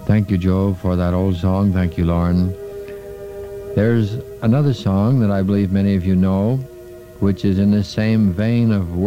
Thank you, Joe, for that old song. Thank you, Lauren. There's another song that I believe many of you know, which is in the same vein of